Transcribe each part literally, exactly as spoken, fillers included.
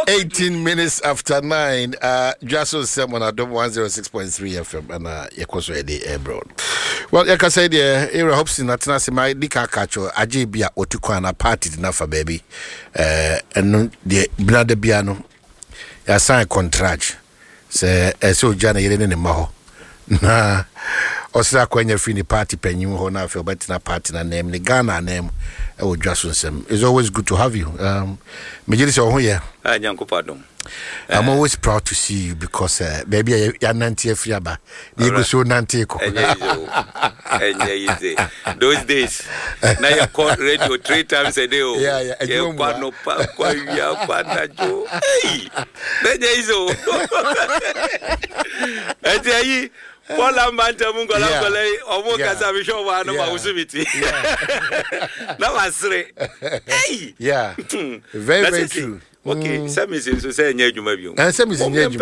eighteen minutes after nine. Uh, Jason Simon at one oh six point three F M and uh, Yakoso Eddie Abroad. Well, like I said, yeah, Era Hobson, Natanasi, my Dika Kacho, Ajibia, Otukwana party enough for baby. Uh, and the Blade Biano, ya sign contract. Say, so Jana Yelene Maho. Na, Osaka kwenye free party penyu ho na feel but na party na name the Ghana name e Jason Sem. It's always good to have you. Um Mejiri se ho here. Ah nyanko pardon. I'm always proud to see you because uh, baby ya ninety fiaba. You go so ninety ko. Those days now you call radio three times a day. Yeah, yeah. You pano pa kwa ya pana jo. Hey. Beje izo. Ati Paula Manta Mungo la Gole, Omo Casabisho, one of our Subiti. Now I say, hey, yeah, very, very true. Okay, some is to say, you may be, and some is in but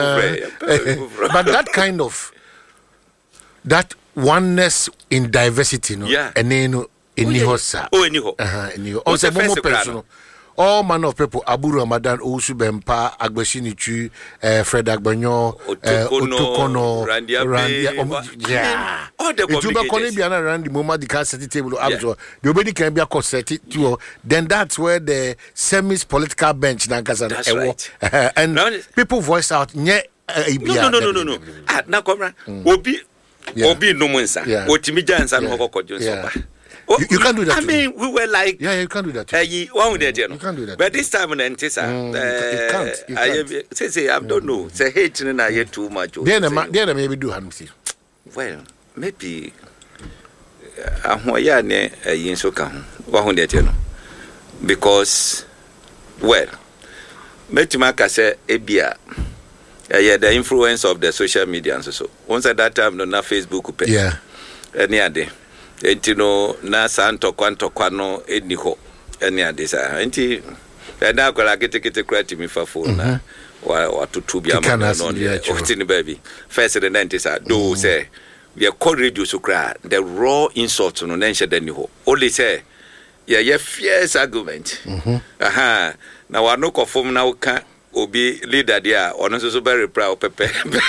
that kind of that oneness in diversity, no, yeah, and then in Nihosa, oh, Niho, uh, Niho, also more personal. All manner of people, Abu Ramadan, Osu Bempa, Agbeshinichu, uh, Fred Agbanyo, Otokono, Randia, yeah. All the communications. Around the moment the cassette table, absorb. Nobody can be a corset too. Then that's where the semis political bench, that's right. Uh, and no, people voice out, yeah, uh, no, no, no, no, no. Ah, now come on. Obi, Obi, no monsa. Otimijan and Hoko Johnson. Oh, you, you can't do that. I mean, we were like, yeah, you can't do that. Uh, you, one day, you, you can't do that. But this time, then, Tessa, mm, uh, you can't. You can't. I say, say, I don't know. Say, hate, and I hear too much. Then, maybe do Hamsi. Well, maybe. I'm why I ne a yin so come. One day, you know, because, well, Metimaka say, Ebia. Yeah, the influence of the social media and so. Once at that time, no, na Facebook, yeah, any other. Entino na santo kwanto kwano eniho eni adisa enti da akola kete kete krati mi fa phone na wa watutu bia ma no no baby first the ninety sa do say we call radio so kra the raw insult no na nche da niho only say yeah yeah fierce argument aha na wa no kofom na uka obi leader dia ono so so very proud pepe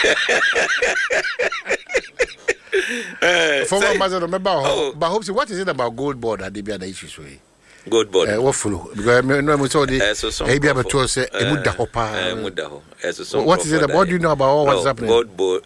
Uh, Former Ambassador, oh. But hope what is it about gold board that they be the issues with? Gold board. Uh, what follow? Because I know we saw the. Maybe about to say a muda hopa. Muda ho. What is it about? What do you know about all what's happening? Gold board.